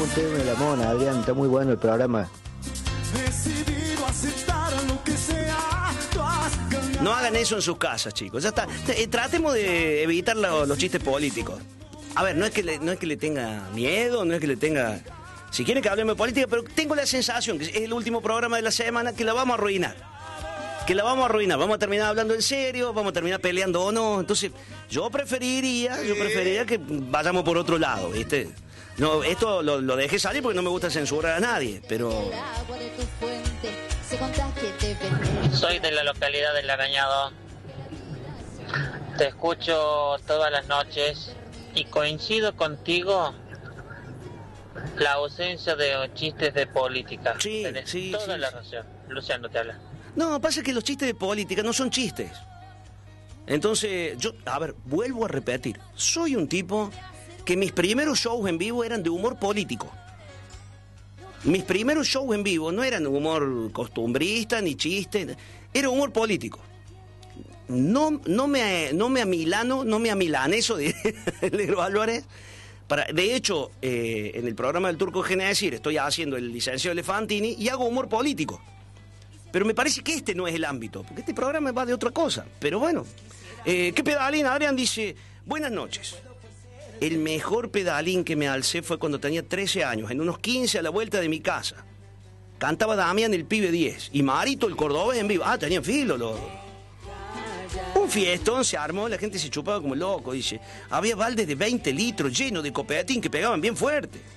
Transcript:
un tema de la mona, Adrián, está muy bueno el programa. No hagan eso en sus casas, chicos. Ya está. Tratemos de evitar los chistes políticos. A ver, no es que le tenga miedo, no es que le tenga... Si quieren que hablemos de política, pero tengo la sensación que es el último programa de la semana que la vamos a arruinar. Vamos a terminar hablando en serio, vamos a terminar peleando o no. Entonces, yo preferiría que vayamos por otro lado, ¿viste? No, esto lo dejé salir porque no me gusta censurar a nadie, pero... Soy de la localidad del Arañado. Te escucho todas las noches y coincido contigo. La ausencia de chistes de política. Tenés toda la razón. Luciano te habla. No, pasa que los chistes de política no son chistes. Entonces, vuelvo a repetir. Soy un tipo que mis primeros shows en vivo eran de humor político. Mis primeros shows en vivo no eran humor costumbrista ni chiste, era humor político. No me amilaneso de Negro Álvarez. De hecho, en el programa del Turco Genesir estoy haciendo el licenciado Elefantini y hago humor político. Pero me parece que este no es el ámbito, porque este programa va de otra cosa. Pero bueno, ¿qué pedalín? Adrián dice, buenas noches. El mejor pedalín que me alcé fue cuando tenía 13 años, en unos 15 a la vuelta de mi casa. Cantaba Damián el Pibe 10 y Marito el Cordobés en vivo. Tenían filo. Un fiestón se armó, la gente se chupaba como loco, dice. Había baldes de 20 litros llenos de copetín que pegaban bien fuerte.